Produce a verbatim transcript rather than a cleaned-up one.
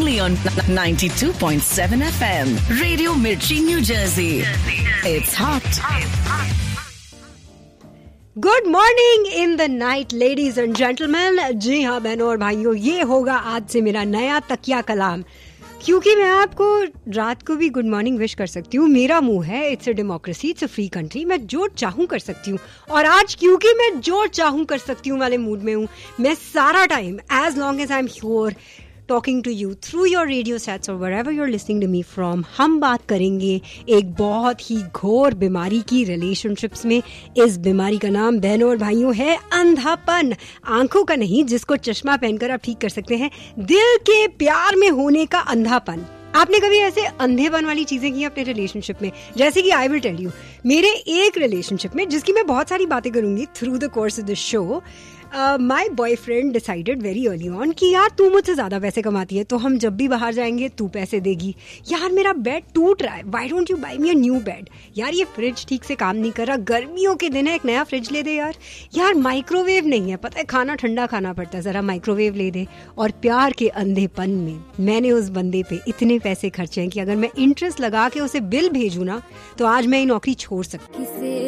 only on ninety-two point seven F M. Radio Mirchi, New Jersey. It's hot. Good morning in the night ladies and gentleman. जी हाँ बहनों और भाइयों, ये होगा आज से मेरा नया तकिया कलाम, क्योंकि मैं आपको रात को भी गुड मॉर्निंग विश कर सकती हूँ। मेरा मुंह है, it's a democracy, it's a free country, मैं जो चाहूँ कर सकती हूँ। और आज क्योंकि मैं जो चाहूँ कर सकती हूँ वाले मूड में हूँ, मैं सारा time as long as I am here talking to you through your radio sets और wherever you're listening to me from, हम बात करेंगे एक बहुत ही घोर बीमारी की रिलेशनशिप्स में। इस बीमारी का नाम बहनों और भाइयों है अंधापन। आंखों का नहीं, जिसको चश्मा पहनकर आप ठीक कर सकते हैं, दिल के प्यार में होने का अंधापन। आपने कभी ऐसे अंधेपन वाली चीजें की अपने रिलेशनशिप में? जैसे कि आई विल टेल यू, मेरे एक रिलेशनशिप में, जिसकी मैं बहुत सारी बातें करूंगी through the course of the show, my boyfriend decided very early on कि यार तू मुझसे ज्यादा पैसे कमाती है, तो हम जब भी बाहर जाएंगे तू पैसे देगी। यार मेरा बेड टूट रहा है, why don't you bye me a new bad. यार ये फ्रिज ठीक से काम नहीं कर रहा, गर्मियों के दिन है, एक नया फ्रिज ले दे यार। यार माइक्रोवेव नहीं है, पता है खाना ठंडा खाना पड़ता है, जरा माइक्रोवेव ले दे। और प्यार के अंधेपन में मैंने उस बंदे पे इतने पैसे खर्चे हैं कि अगर मैं इंटरेस्ट लगा के उसे बिल भेजूँ ना, तो आज मैं ये नौकरी छोड़ सकती हूँ।